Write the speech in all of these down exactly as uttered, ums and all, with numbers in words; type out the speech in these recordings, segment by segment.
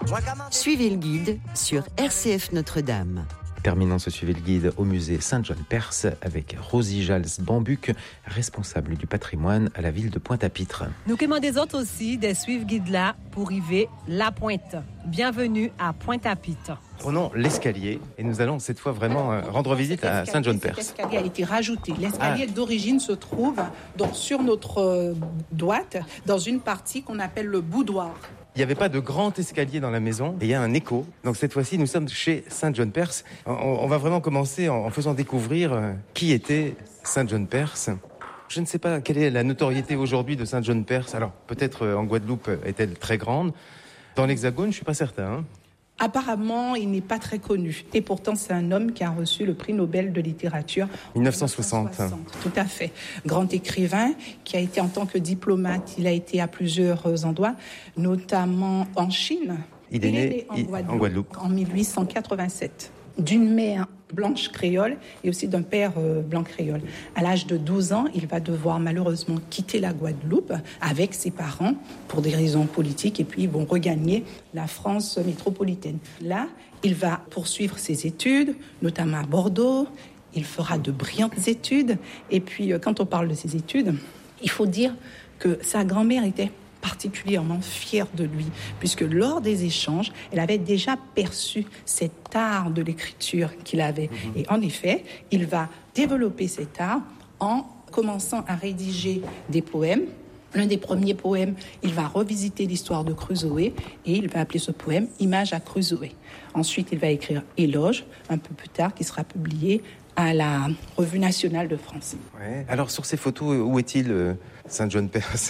Suivez le guide sur R C F Notre-Dame. Terminons ce Suivez le guide au musée Saint-John-Perse avec Rosie Jals-Bambuc, responsable du patrimoine à la ville de Pointe-à-Pitre. Nous commandons des autres aussi des suivre guides là pour arriver La Pointe. Bienvenue à Pointe-à-Pitre. Prenons l'escalier et nous allons cette fois vraiment euh, rendre visite à Saint-John-Perse. L'escalier a été rajouté. L'escalier ah. d'origine se trouve donc sur notre euh, droite dans une partie qu'on appelle le boudoir. Il n'y avait pas de grand escalier dans la maison et il y a un écho. Donc cette fois-ci, nous sommes chez Saint-John-Perse. On, on va vraiment commencer en, en faisant découvrir euh, qui était Saint-John-Perse. Je ne sais pas quelle est la notoriété aujourd'hui de Saint-John-Perse. Alors peut-être euh, en Guadeloupe est-elle très grande. Dans l'Hexagone, je ne suis pas certain. Hein. Apparemment, il n'est pas très connu. Et pourtant, c'est un homme qui a reçu le prix Nobel de littérature en dix-neuf cent soixante. Tout à fait. Grand écrivain qui a été en tant que diplomate, il a été à plusieurs endroits, notamment en Chine. Il est né en, il, Guadeloupe, en Guadeloupe en mille huit cent quatre-vingt-sept. D'une mère blanche créole et aussi d'un père euh, blanc créole. À l'âge de douze ans, il va devoir malheureusement quitter la Guadeloupe avec ses parents pour des raisons politiques et puis ils vont regagner la France métropolitaine. Là, il va poursuivre ses études, notamment à Bordeaux. Il fera de brillantes études. Et puis, euh, quand on parle de ses études, il faut dire que sa grand-mère était particulièrement fière de lui, puisque lors des échanges, elle avait déjà perçu cet art de l'écriture qu'il avait. Mmh. Et en effet, il va développer cet art en commençant à rédiger des poèmes. L'un des premiers poèmes, il va revisiter l'histoire de Crusoe et il va appeler ce poème « Image à Crusoe ». Ensuite, il va écrire « Éloge », un peu plus tard, qui sera publié à la Revue nationale de France. Ouais. Alors, sur ces photos, où est-il, euh, Saint-John-Perse ?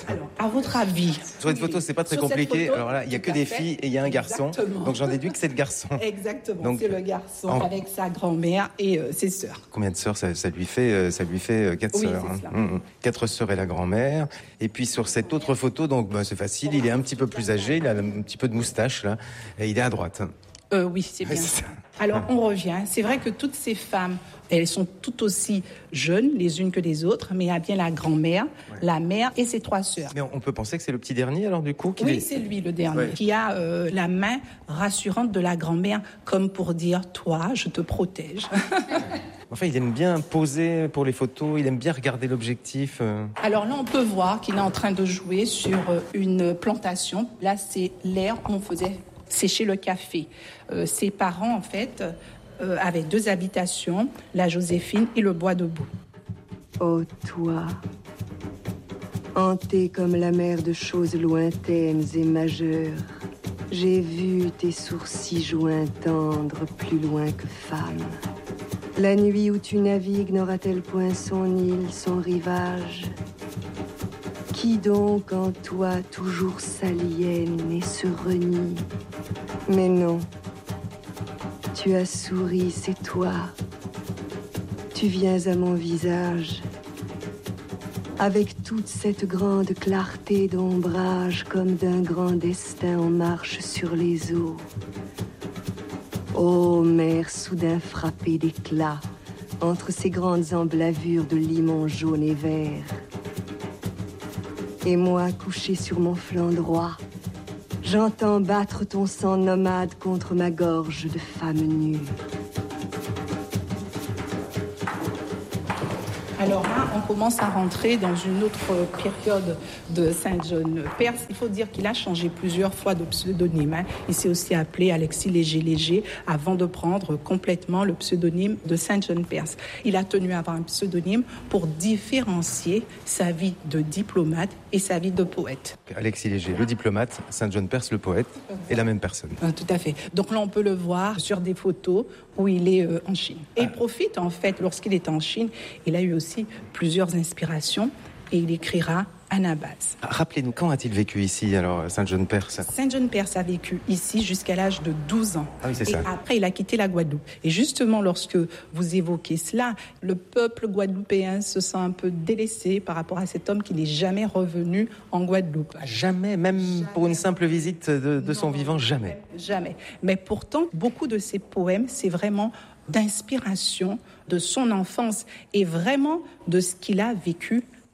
Alors, à votre avis ? Sur cette photo, c'est pas très compliqué. Photo, alors là, il y a que des fait. filles et il y a un garçon. Exactement. Donc, j'en déduis que c'est le garçon. Exactement, donc, c'est le garçon en... avec sa grand-mère et euh, ses sœurs. Combien de sœurs ça, ça lui fait euh, Ça lui fait euh, quatre oui, sœurs. C'est hein. mmh. Quatre sœurs et la grand-mère. Et puis, sur cette autre photo, donc, bah, c'est facile, il est un petit peu plus âgé, il a un petit peu de moustache, là, et il est à droite. Euh, oui, c'est bien. C'est ça. Alors, on revient. C'est vrai que toutes ces femmes, elles sont toutes aussi jeunes, les unes que les autres, mais il y a bien la grand-mère, ouais. la mère et ses trois sœurs. Mais on peut penser que c'est le petit dernier, alors, du coup qu'il Oui, est... c'est lui, le dernier, ouais. qui a euh, la main rassurante de la grand-mère, comme pour dire « Toi, je te protège ». Enfin, il aime bien poser pour les photos, il aime bien regarder l'objectif. Euh... Alors là, on peut voir qu'il est en train de jouer sur une plantation. Là, c'est l'air où on faisait sécher le café. Euh, ses parents, en fait, euh, avaient deux habitations, la Joséphine et le Bois debout. Ô toi, hanté comme la mer de choses lointaines et majeures, j'ai vu tes sourcils joints tendres plus loin que femme. La nuit où tu navigues n'aura-t-elle point son île, son rivage ? Qui donc en toi toujours s'aliène et se renie ? Mais non, tu as souri, c'est toi. Tu viens à mon visage, avec toute cette grande clarté d'ombrage, comme d'un grand destin en marche sur les eaux. Ô mer soudain frappée d'éclat, entre ces grandes emblavures de limon jaune et vert. Et moi, couché sur mon flanc droit, j'entends battre ton sang nomade contre ma gorge de femme nue. Alors là, on commence à rentrer dans une autre période de Saint-John-Perse. Il faut dire qu'il a changé plusieurs fois de pseudonyme. Hein. Il s'est aussi appelé Alexis Léger-Léger avant de prendre complètement le pseudonyme de Saint-John-Perse. Il a tenu à avoir un pseudonyme pour différencier sa vie de diplomate et sa vie de poète. Alexis Léger, le diplomate, Saint-John-Perse, le poète, est la même personne. Ah, tout à fait. Donc là, on peut le voir sur des photos où il est euh, en Chine. Et ah. il profite, en fait, lorsqu'il est en Chine, il a eu aussi plusieurs inspirations et il écrira Anabase. Rappelez-nous, quand a-t-il vécu ici, alors, Saint-John-Perse ? Saint-John-Perse a vécu ici jusqu'à l'âge de douze ans. Ah oui, c'est et ça. Après, il a quitté la Guadeloupe. Et justement, lorsque vous évoquez cela, le peuple guadeloupéen se sent un peu délaissé par rapport à cet homme qui n'est jamais revenu en Guadeloupe. Jamais, même jamais. Pour une simple visite de, de non, son vivant, jamais. Jamais. Mais pourtant, beaucoup de ses poèmes, c'est vraiment d'inspiration de son enfance et vraiment de ce qu'il a vécu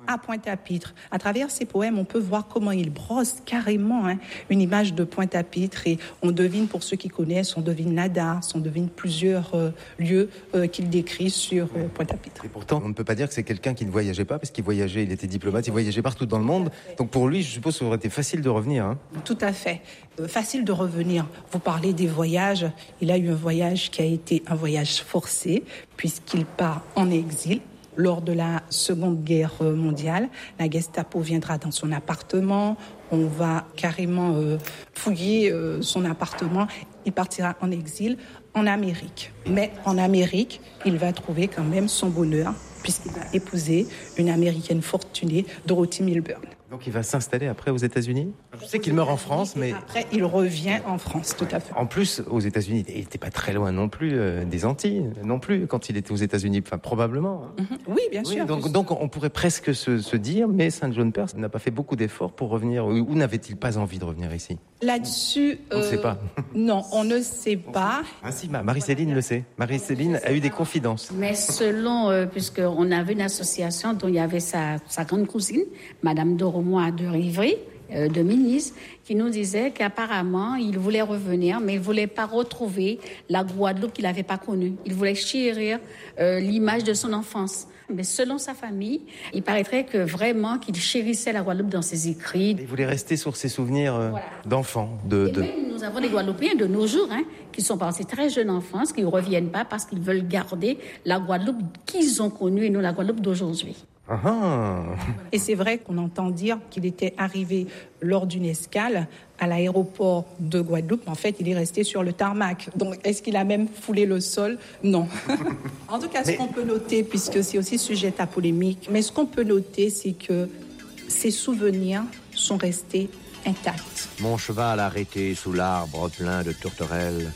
à Pointe-à-Pitre. À travers ces poèmes, on peut voir comment il brosse carrément hein, une image de Pointe-à-Pitre et on devine, pour ceux qui connaissent, on devine la Darse, on devine plusieurs euh, lieux euh, qu'il décrit sur euh, Pointe-à-Pitre. Et pourtant, on ne peut pas dire que c'est quelqu'un qui ne voyageait pas, parce qu'il voyageait, il était diplomate, il voyageait partout dans le monde. Donc pour lui, je suppose que ça aurait été facile de revenir. Hein. Tout à fait. Euh, facile de revenir. Vous parlez des voyages. Il a eu un voyage qui a été un voyage forcé, puisqu'il part en exil. Lors de la Seconde Guerre mondiale, la Gestapo viendra dans son appartement, on va carrément euh, fouiller euh, son appartement, il partira en exil en Amérique. Mais en Amérique, il va trouver quand même son bonheur, puisqu'il va épouser une Américaine fortunée, Dorothy Milburn. Donc il va s'installer après aux États-Unis. Je sais qu'il meurt en France, mais... Après, il revient en France, tout à fait. En plus, aux États-Unis, il n'était pas très loin non plus euh, des Antilles, non plus, quand il était aux États-Unis, enfin probablement. Hein. Mm-hmm. Oui, bien oui, sûr. Donc, donc on pourrait presque se, se dire, mais Saint John Perse n'a pas fait beaucoup d'efforts pour revenir, ou, ou n'avait-il pas envie de revenir ici? Là-dessus... On ne euh, sait pas. Non, on ne sait pas. Ah si, Marie-Céline le sait. Marie-Céline a eu des confidences. Mais selon, euh, puisqu'on avait une association dont il y avait sa, sa grande cousine, Madame Doromois de Rivry, euh, de Minis, qui nous disait qu'apparemment, il voulait revenir, mais il ne voulait pas retrouver la Guadeloupe qu'il n'avait pas connue. Il voulait chérir euh, l'image de son enfance. Mais selon sa famille, il paraîtrait que vraiment qu'il chérissait la Guadeloupe dans ses écrits. Il voulait rester sur ses souvenirs euh, Voilà. d'enfant. De, Et de... même, nous avons des Guadeloupéens de nos jours hein, qui sont partis très jeunes en France, qui ne reviennent pas parce qu'ils veulent garder la Guadeloupe qu'ils ont connue et non la Guadeloupe d'aujourd'hui. Ah ah. Et c'est vrai qu'on entend dire qu'il était arrivé lors d'une escale à l'aéroport de Guadeloupe. En fait, il est resté sur le tarmac. Donc, est-ce qu'il a même foulé le sol? Non. En tout cas, ce Mais... qu'on peut noter, puisque c'est aussi sujet à polémique, mais ce qu'on peut noter, c'est que ses souvenirs sont restés intacts. Mon cheval arrêté sous l'arbre plein de tourterelles.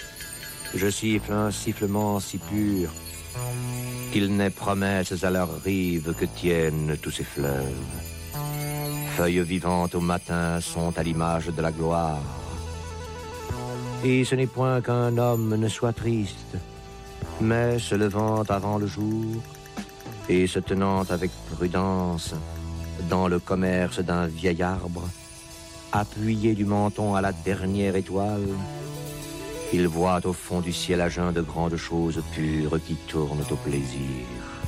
Je siffle un sifflement si pur qu'il n'est promesse à leurs rives que tiennent tous ces fleuves. Feuilles vivantes au matin sont à l'image de la gloire. Et ce n'est point qu'un homme ne soit triste, mais se levant avant le jour et se tenant avec prudence dans le commerce d'un vieil arbre, appuyé du menton à la dernière étoile, il voit au fond du ciel à jeun de grandes choses pures qui tournent au plaisir.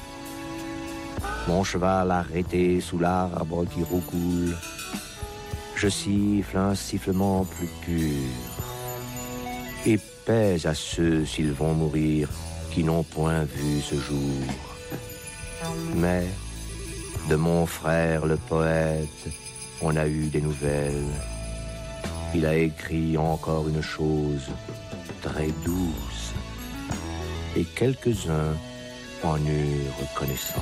Mon cheval arrêté sous l'arbre qui roucoule, je siffle un sifflement plus pur et pèse à ceux, s'ils vont mourir, qui n'ont point vu ce jour. Mais de mon frère le poète, on a eu des nouvelles. Il a écrit encore une chose très douce, et quelques-uns en eurent connaissance.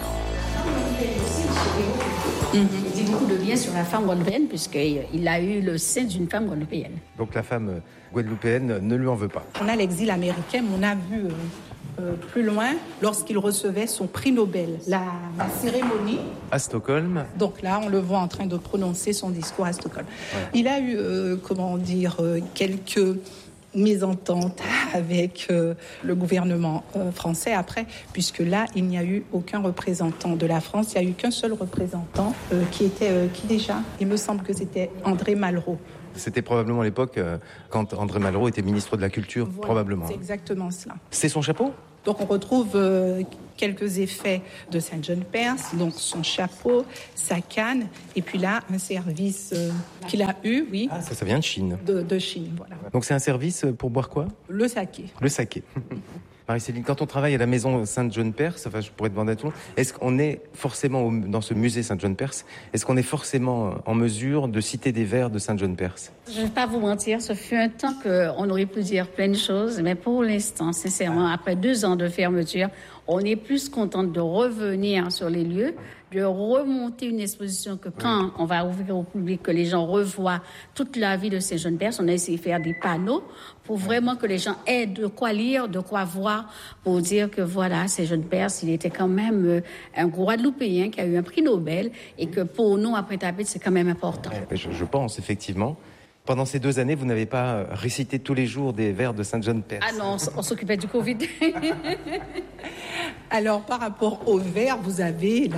Il dit beaucoup de bien sur la femme guadeloupéenne, puisqu'il a eu le sein d'une femme guadeloupéenne. Donc la femme guadeloupéenne ne lui en veut pas. On a l'exil américain, mais on a vu euh, euh, plus loin, lorsqu'il recevait son prix Nobel, la, la cérémonie. À Stockholm. Donc là, on le voit en train de prononcer son discours à Stockholm. Ouais. Il a eu, euh, comment dire, euh, quelques mésentente avec euh, le gouvernement euh, français après, puisque là, il n'y a eu aucun représentant de la France. Il n'y a eu qu'un seul représentant euh, qui était, euh, qui déjà, il me semble que c'était André Malraux. C'était probablement l'époque euh, quand André Malraux était ministre de la Culture, voilà, probablement. C'est exactement cela. C'est son chapeau ? Donc on retrouve euh, quelques effets de Saint John Perse, donc son chapeau, sa canne, et puis là, un service euh, qu'il a eu, oui. Ah, ça, ça vient de Chine. De, de Chine, voilà. Donc c'est un service pour boire quoi ? Le saké. Le saké. Marie-Céline, quand on travaille à la maison Saint John Perse, enfin je pourrais demander à tout le monde, est-ce qu'on est forcément, au, dans ce musée Saint John Perse, est-ce qu'on est forcément en mesure de citer des vers de Saint John Perse ? Je ne vais pas vous mentir, ce fut un temps qu'on aurait pu dire plein de choses, mais pour l'instant, sincèrement, après deux ans de fermeture, on est plus contente de revenir sur les lieux, de remonter une exposition que quand oui. on va ouvrir au public, que les gens revoient toute la vie de ces jeunes personnes. On a essayé de faire des panneaux pour vraiment que les gens aient de quoi lire, de quoi voir, pour dire que voilà, ces jeunes Perses, il était quand même un Guadeloupéen qui a eu un prix Nobel et que pour nous, après Pointe-à-Pitre, c'est quand même important. Je, je pense, effectivement. Pendant ces deux années, vous n'avez pas récité tous les jours des vers de Saint John Perse. Ah non, on s'occupait du Covid. Alors, par rapport aux vers, vous avez là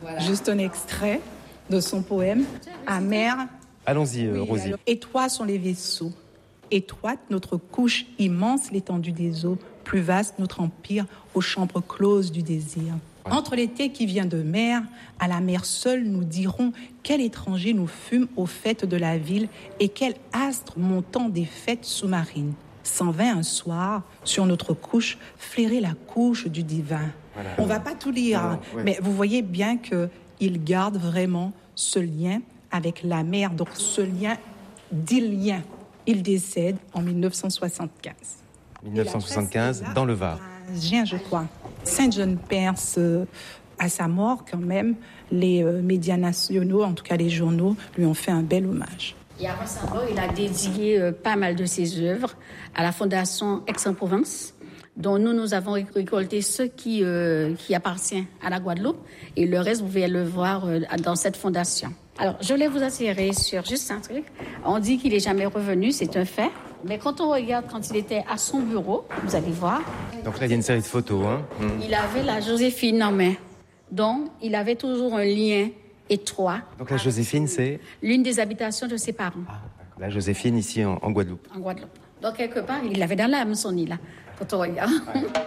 Voilà. Juste un extrait de son poème « Amère ». Allons-y, euh, Oui, Rosie. alors, étroits sont les vaisseaux, étroite notre couche, immense l'étendue des eaux, plus vaste notre empire, aux chambres closes du désir. Ouais. Entre l'été qui vient de mer, à la mer seule nous dirons quel étranger nous fûmes aux fêtes de la ville et quel astre montant des fêtes sous-marines. S'en vint un soir, sur notre couche, flairer la couche du divin. Voilà. On va pas tout lire, non, ouais. mais vous voyez bien qu'il garde vraiment ce lien avec la mer, donc ce lien d'Ilien. Il décède en dix-neuf cent soixante-quinze. dix-neuf cent soixante-quinze, dans le Var. Gien, je crois. Saint John Perse, euh, à sa mort quand même, les euh, médias nationaux, en tout cas les journaux, lui ont fait un bel hommage. Et avant sa mort, il a dédié euh, pas mal de ses œuvres à la Fondation Aix-en-Provence, dont nous, nous avons récolté ce qui, euh, qui appartient à la Guadeloupe. Et le reste, vous pouvez le voir euh, dans cette fondation. Alors, je voulais vous attirer sur juste un truc. On dit qu'il n'est jamais revenu, c'est un fait. Mais quand on regarde quand il était à son bureau, vous allez voir. Donc là, il y a une série de photos. Hein. Mmh. Il avait la Joséphine en main. Donc, il avait toujours un lien étroit. Donc la Joséphine, c'est l'une des habitations de ses parents. Ah, la Joséphine, ici en, en Guadeloupe. En Guadeloupe. Donc, quelque part, il avait dans l'âme son île, là, quand on regarde. Ouais.